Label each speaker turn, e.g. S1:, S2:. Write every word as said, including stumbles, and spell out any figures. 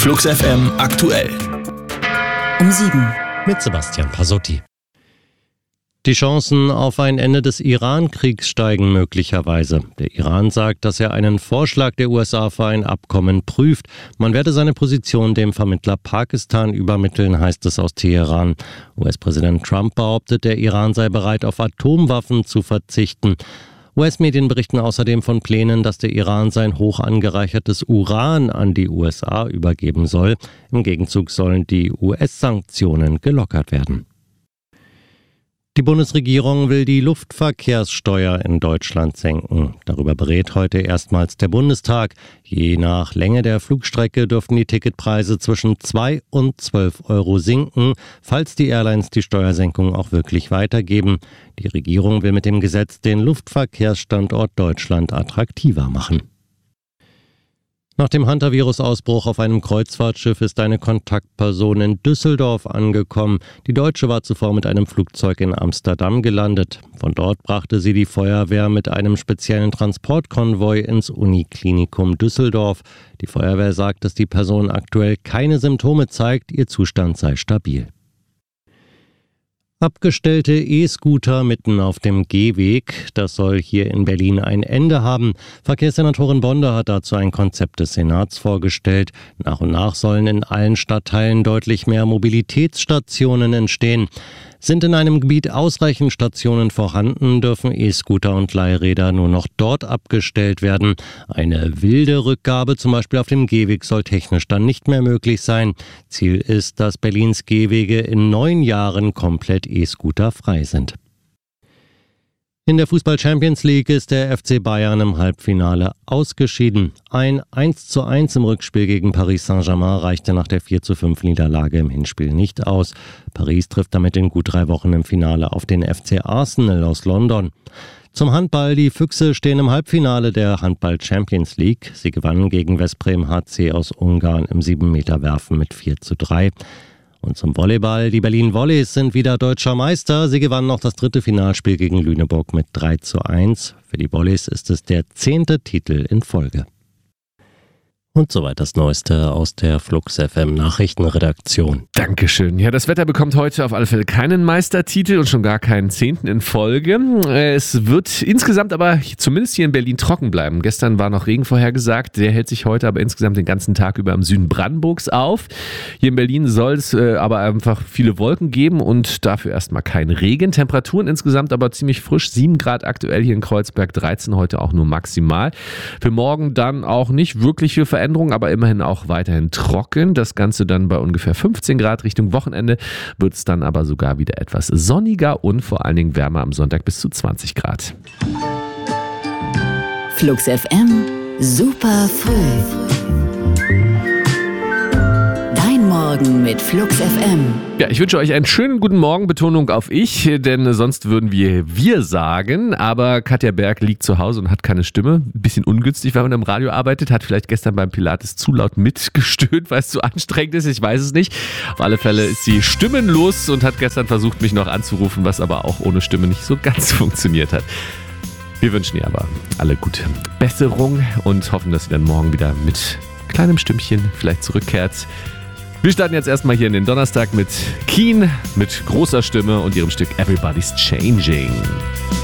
S1: Flux F M aktuell.
S2: Um sieben.
S3: Mit Sebastian Pasotti. Die Chancen auf ein Ende des Iran-Kriegs steigen möglicherweise. Der Iran sagt, dass er einen Vorschlag der U S A für ein Abkommen prüft. Man werde seine Position dem Vermittler Pakistan übermitteln, heißt es aus Teheran. U S-Präsident Trump behauptet, der Iran sei bereit, auf Atomwaffen zu verzichten. U S-Medien berichten außerdem von Plänen, dass der Iran sein hoch angereichertes Uran an die U S A übergeben soll. Im Gegenzug sollen die U S-Sanktionen gelockert werden. Die Bundesregierung will die Luftverkehrssteuer in Deutschland senken. Darüber berät heute erstmals der Bundestag. Je nach Länge der Flugstrecke dürften die Ticketpreise zwischen zwei und zwölf Euro sinken, falls die Airlines die Steuersenkung auch wirklich weitergeben. Die Regierung will mit dem Gesetz den Luftverkehrsstandort Deutschland attraktiver machen. Nach dem Hantavirus-Ausbruch auf einem Kreuzfahrtschiff ist eine Kontaktperson in Düsseldorf angekommen. Die Deutsche war zuvor mit einem Flugzeug in Amsterdam gelandet. Von dort brachte sie die Feuerwehr mit einem speziellen Transportkonvoi ins Uniklinikum Düsseldorf. Die Feuerwehr sagt, dass die Person aktuell keine Symptome zeigt, ihr Zustand sei stabil. Abgestellte E-Scooter mitten auf dem Gehweg, das soll hier in Berlin ein Ende haben. Verkehrssenatorin Bonda hat dazu ein Konzept des Senats vorgestellt. Nach und nach sollen in allen Stadtteilen deutlich mehr Mobilitätsstationen entstehen. Sind in einem Gebiet ausreichend Stationen vorhanden, dürfen E-Scooter und Leihräder nur noch dort abgestellt werden. Eine wilde Rückgabe, zum Beispiel auf dem Gehweg, soll technisch dann nicht mehr möglich sein. Ziel ist, dass Berlins Gehwege in neun Jahren komplett E-Scooter frei sind. In der Fußball-Champions League ist der F C Bayern im Halbfinale ausgeschieden. Ein eins zu eins im Rückspiel gegen Paris Saint-Germain reichte nach der vier zu fünf Niederlage im Hinspiel nicht aus. Paris trifft damit in gut drei Wochen im Finale auf den F C Arsenal aus London. Zum Handball: Die Füchse stehen im Halbfinale der Handball-Champions League. Sie gewannen gegen Veszprém H C aus Ungarn im sieben Meter Werfen mit vier zu drei. Und zum Volleyball: Die Berlin Volleys sind wieder deutscher Meister. Sie gewannen noch das dritte Finalspiel gegen Lüneburg mit drei zu eins. Für die Volleys ist es der zehnte Titel in Folge. Und soweit das Neueste aus der Flux F M Nachrichtenredaktion.
S4: Dankeschön. Ja, das Wetter bekommt heute auf alle Fälle keinen Meistertitel und schon gar keinen zehnten in Folge. Es wird insgesamt aber zumindest hier in Berlin trocken bleiben. Gestern war noch Regen vorhergesagt. Der hält sich heute aber insgesamt den ganzen Tag über im Süden Brandenburgs auf. Hier in Berlin soll es äh, aber einfach viele Wolken geben und dafür erstmal kein Regen. Temperaturen insgesamt aber ziemlich frisch. sieben Grad aktuell hier in Kreuzberg, dreizehn heute auch nur maximal. Für morgen dann auch nicht wirkliche Veränderungen. Veränderung, aber immerhin auch weiterhin trocken. Das Ganze dann bei ungefähr fünfzehn Grad. Richtung Wochenende wird es dann aber sogar wieder etwas sonniger und vor allen Dingen wärmer am Sonntag bis zu zwanzig Grad.
S2: Flux F M, super früh. Dein Morgen mit Flux F M.
S4: Ja, ich wünsche euch einen schönen guten Morgen, Betonung auf ich, denn sonst würden wir wir sagen, aber Katja Berg liegt zu Hause und hat keine Stimme. Ein bisschen ungünstig, weil man im Radio arbeitet, hat vielleicht gestern beim Pilates zu laut mitgestöhnt, weil es zu anstrengend ist, ich weiß es nicht. Auf alle Fälle ist sie stimmenlos und hat gestern versucht, mich noch anzurufen, was aber auch ohne Stimme nicht so ganz funktioniert hat. Wir wünschen ihr aber alle gute Besserung und hoffen, dass sie dann morgen wieder mit kleinem Stimmchen vielleicht zurückkehrt. Wir starten jetzt erstmal hier in den Donnerstag mit Keen, mit großer Stimme und ihrem Stück Everybody's Changing.